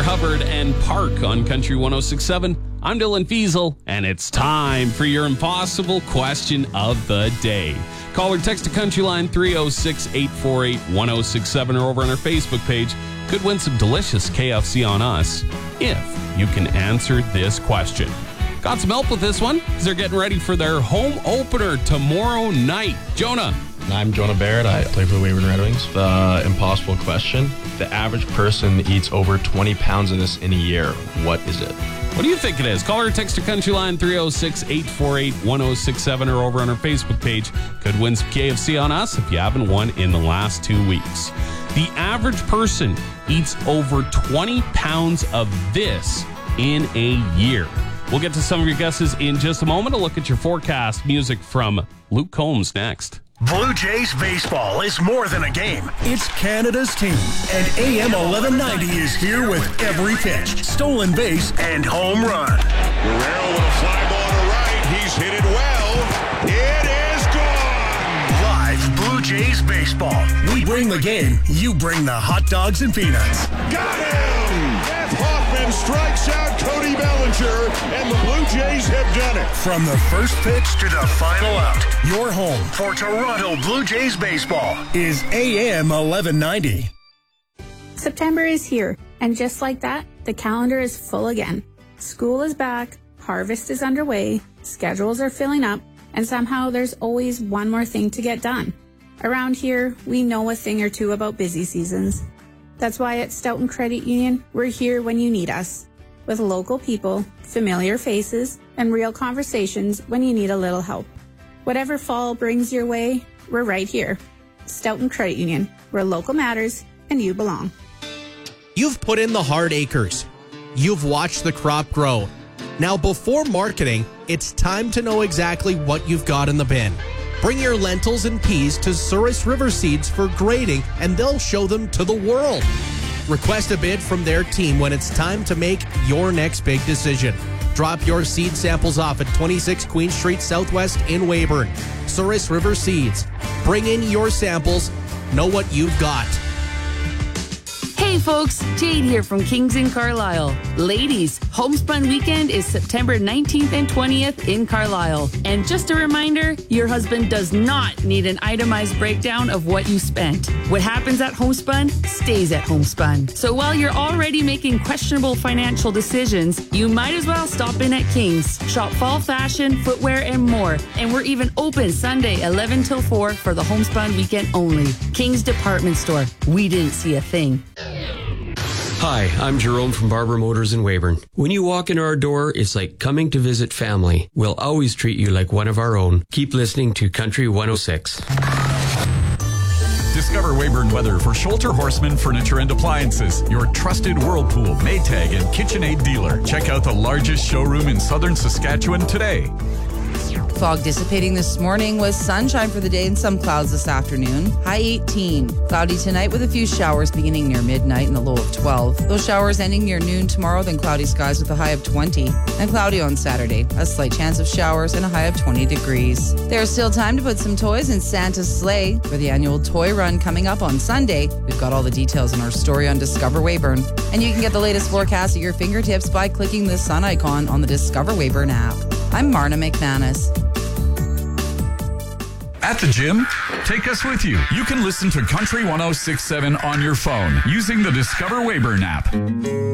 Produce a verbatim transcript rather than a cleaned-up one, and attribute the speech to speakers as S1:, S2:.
S1: Hubbard and Park on Country one oh six point seven. I'm Dylan Fiesel, and it's time for your impossible question of the day. Call or text to Country Line three oh six, eight four eight, one oh six seven or over on our Facebook page. Could win some delicious K F C on us if you can answer this question. Got some help with this one because they're getting ready for their home opener tomorrow night. Jonah.
S2: I'm Jonah Barrett. I play for the Weyburn Red Wings. The impossible question. The average person eats over twenty pounds of this in a year. What is it?
S1: What do you think it is? Call or text to Country Line three oh six, eight four eight, one oh six seven or over on our Facebook page. Could win some K F C on us if you haven't won in the last two weeks. The average person eats over twenty pounds of this in a year. We'll get to some of your guesses in just a moment. A look at your forecast. Music from Luke Combs next.
S3: Blue Jays baseball is more than a game. It's Canada's team. And A M eleven ninety is here with every pitch, stolen base, and home run.
S4: Guerrero with a fly ball to right. He's hit it well. It is gone.
S3: Live Blue Jays baseball. We bring the game. You bring the hot dogs and peanuts.
S4: Got him! Jeff Hoffman strikes out Cody Bellinger, and the Blue Jays have done it.
S3: From the first pitch to the final out, your home for Toronto Blue Jays baseball is A M eleven ninety.
S5: September is here, and just like that, the calendar is full again. School is back, harvest is underway, schedules are filling up, and somehow there's always one more thing to get done. Around here, we know a thing or two about busy seasons. That's why at Stoughton Credit Union, we're here when you need us. With local people, familiar faces, and real conversations when you need a little help. Whatever fall brings your way, we're right here. Stoughton Credit Union, where local matters and you belong.
S6: You've put in the hard acres. You've watched the crop grow. Now, before marketing, it's time to know exactly what you've got in the bin. Bring your lentils and peas to Souris River Seeds for grading, and they'll show them to the world. Request a bid from their team when it's time to make your next big decision. Drop your seed samples off at twenty-six Queen Street Southwest in Weyburn. Souris River Seeds. Bring in your samples. Know what you've got.
S7: Hey folks, Jade here from Kings in Carlisle. Ladies, Homespun Weekend is September nineteenth and twentieth in Carlisle. And just a reminder, your husband does not need an itemized breakdown of what you spent. What happens at Homespun stays at Homespun. So while you're already making questionable financial decisions, you might as well stop in at Kings. Shop fall fashion, footwear, and more. And we're even open Sunday eleven till four for the Homespun Weekend only. Kings Department Store. We didn't see a thing.
S8: Hi, I'm Jerome from Barber Motors in Weyburn. When you walk into our door, it's like coming to visit family. We'll always treat you like one of our own. Keep listening to Country one oh six.
S9: Discover Weyburn weather for Scholter Horseman Furniture and Appliances, your trusted Whirlpool, Maytag, and KitchenAid dealer. Check out the largest showroom in southern Saskatchewan today.
S10: Fog dissipating this morning with sunshine for the day and some clouds this afternoon. High eighteen. Cloudy tonight with a few showers beginning near midnight and a low of twelve. Those showers ending near noon tomorrow, then cloudy skies with a high of twenty. And cloudy on Saturday. A slight chance of showers and a high of twenty degrees. There's still time to put some toys in Santa's sleigh for the annual toy run coming up on Sunday. We've got all the details in our story on Discover Weyburn. And you can get the latest forecast at your fingertips by clicking the sun icon on the Discover Weyburn app. I'm Marna McManus.
S9: At the gym, take us with you. You can listen to Country one oh six point seven on your phone using the Discover Weyburn app.